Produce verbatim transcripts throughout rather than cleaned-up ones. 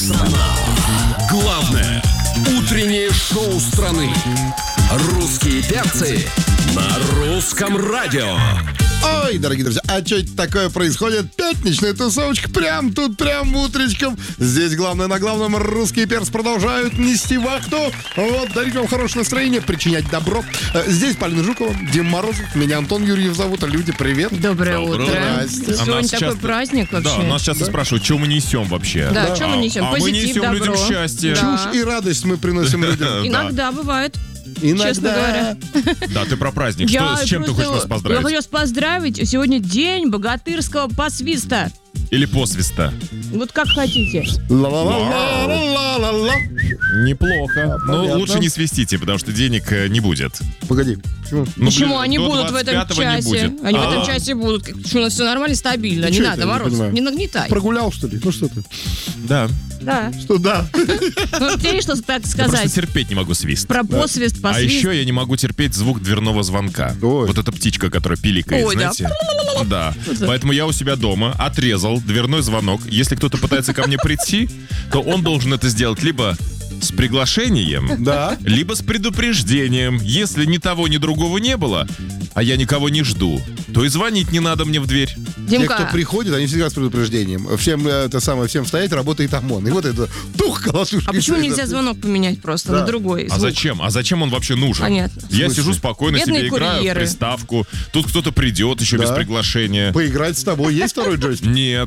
Страна. Главное утреннее шоу страны. Русские перцы на русском радио. Ой, дорогие друзья, а что это такое происходит? Пятничная тусовочка прям тут, прям утречком. Здесь главное на главном. Русские перцы продолжают нести вахту. Вот, дарить вам хорошее настроение, причинять добро. Здесь Полина Жукова, Дима Морозов, меня Антон Юрьев зовут. Люди, привет. Доброе утро. Здрасте. Сегодня нас такой часто- праздник вообще. Да, нас часто Да. спрашивают, что мы несем вообще. Да, Да. что мы несем? А мы Позитив, несем добро. людям счастье. Да. Чушь и радость мы приносим людям. Иногда бывает. Иногда. Честно говоря. Да, ты про праздник. Что, с чем ты хочешь нас Я поздравить? хочу вас поздравить. Сегодня день богатырского посвиста. Или посвиста? Вот как хотите. Ла-ла-ла-ла-ла-ла-ла. Неплохо. Но понятно. лучше не свистите, потому что денег э, не будет. Погоди, почему? Ну, Почему? блин, Они до будут в этом двадцать пятого не часе. будет. Они в этом А, часе будут. Что, у нас все нормально, стабильно. Ты Не чё надо, это, я не Мороз. понимаю? Не нагнетай. Прогулял, что ли? Ну что ты? Да. Да. Что да? Ну, тебе есть что так Я просто сказать? терпеть не могу свист. Про посвист, А посвист. еще я не могу терпеть звук дверного звонка. Ой. Вот эта птичка, которая пиликает, Ой, да. знаете? Да. Поэтому я у себя дома отрезал дверной звонок. Если кто-то пытается ко мне прийти, то он должен это сделать либо с приглашением, Да. либо с предупреждением. Если ни того, ни другого не было, а я никого не жду, то и звонить не надо мне в дверь. Те, Димка, кто приходит, они всегда с предупреждением. Всем э, это самое, всем стоять, работает ОМОН. И вот это тух, колотушка. а почему нельзя звонок поменять просто Да. на другой А звук? зачем? А зачем он вообще нужен? Понятно. Я В смысле? сижу спокойно Бедные себе играю курьеры. в приставку. Тут кто-то придет еще без Да. приглашения. Поиграть с тобой. Есть второй джойстик? Нет.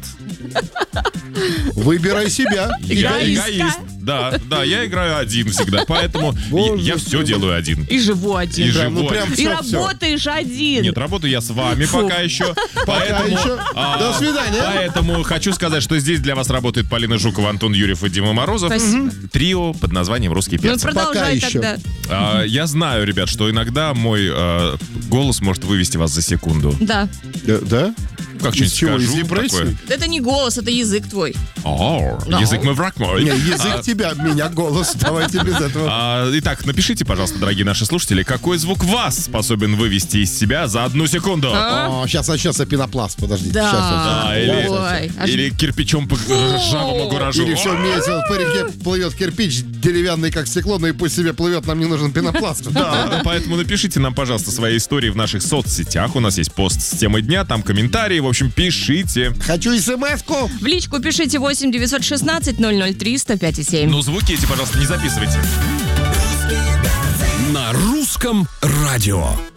Выбирай себя. Я Эгоистка. эгоист. Да, да, я играю один всегда. Поэтому Боже я ты все мой. делаю один. И живу один. И Прям, живу ну прям один. И все, все. работаешь один. Нет, работаю я с вами Фу. пока еще. Пока Поэтому, еще. а, До свидания. Поэтому хочу сказать, что здесь для вас работает Полина Жукова, Антон Юрьев и Дима Морозов. Спасибо. Трио под названием «Русские Ну, перцы». продолжай еще. тогда. А, я знаю, ребят, что иногда мой а, голос может вывести вас за секунду. Да. Э, Да? Как Из что-нибудь чего? Из скажу депрессии? такое. Это не голос, это язык твой. О, Да. язык мой, враг мой. Не, язык тебя, меня голос. Давайте без этого. А, итак, напишите, пожалуйста, дорогие наши слушатели, какой звук вас способен вывести из себя за одну секунду? А? О, сейчас начнется пенопласт, подождите. Да. Сейчас, сейчас. А, или, Ой, аж- или кирпичом по ржавому гаражу. Или все вместе, вот по реке плывет кирпич, деревянный как стекло, но и пусть себе плывет, нам не нужен пенопласт. Да, поэтому напишите нам, пожалуйста, свои истории в наших соцсетях. У нас есть пост с темой дня, там комментарии. В общем, пишите. Хочу смс-ку. В личку пишите восемь девятьсот шестнадцать ноль ноль три сто пять и семь. Ну, звуки эти, пожалуйста, не записывайте. На русском радио.